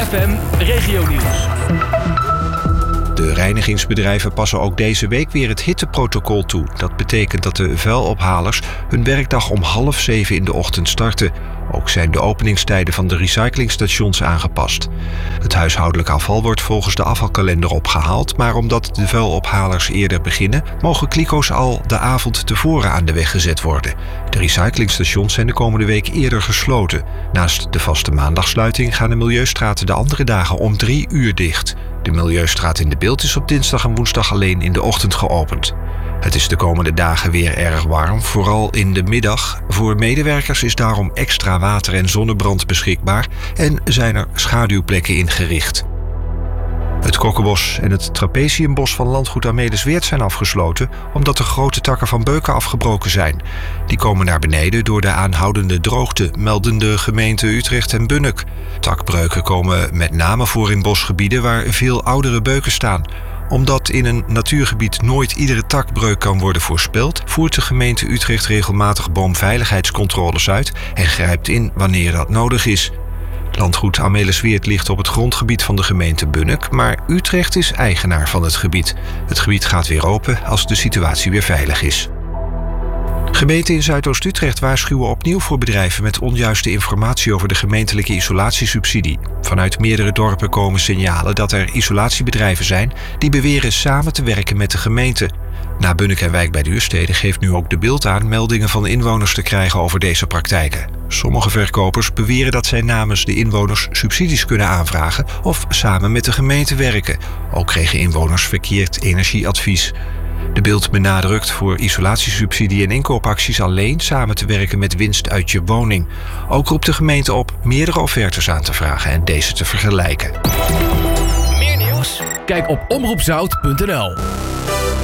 ZFM Regionieuws. De reinigingsbedrijven passen ook deze week weer het hitteprotocol toe. Dat betekent dat de vuilophalers hun werkdag om 6:30 in de ochtend starten. Ook zijn de openingstijden van de recyclingstations aangepast. Het huishoudelijk afval wordt volgens de afvalkalender opgehaald, maar omdat de vuilophalers eerder beginnen, mogen kliko's al de avond tevoren aan de weg gezet worden. De recyclingstations zijn de komende week eerder gesloten. Naast de vaste maandagsluiting gaan de milieustraten de andere dagen om 3 uur dicht. De Milieustraat in de Bilt is op dinsdag en woensdag alleen in de ochtend geopend. Het is de komende dagen weer erg warm, vooral in de middag. Voor medewerkers is daarom extra water en zonnebrand beschikbaar en zijn er schaduwplekken ingericht. Het kokkenbos en het trapeziumbos van landgoed Amelisweert zijn afgesloten omdat de grote takken van beuken afgebroken zijn. Die komen naar beneden door de aanhoudende droogte, melden de gemeenten Utrecht en Bunnik. Takbreuken komen met name voor in bosgebieden waar veel oudere beuken staan. Omdat in een natuurgebied nooit iedere takbreuk kan worden voorspeld, voert de gemeente Utrecht regelmatig boomveiligheidscontroles uit en grijpt in wanneer dat nodig is. Landgoed Amelisweert ligt op het grondgebied van de gemeente Bunnik, maar Utrecht is eigenaar van het gebied. Het gebied gaat weer open als de situatie weer veilig is. Gemeenten in Zuidoost-Utrecht waarschuwen opnieuw voor bedrijven met onjuiste informatie over de gemeentelijke isolatiesubsidie. Vanuit meerdere dorpen komen signalen dat er isolatiebedrijven zijn die beweren samen te werken met de gemeente. Na Bunnik en Wijk bij de Duurstede geeft nu ook de Bilt aan meldingen van inwoners te krijgen over deze praktijken. Sommige verkopers beweren dat zij namens de inwoners subsidies kunnen aanvragen of samen met de gemeente werken. Ook kregen inwoners verkeerd energieadvies. De Bilt benadrukt voor isolatiesubsidie en inkoopacties alleen samen te werken met winst uit je woning. Ook roept de gemeente op meerdere offertes aan te vragen en deze te vergelijken. Meer nieuws? Kijk op omroepzout.nl.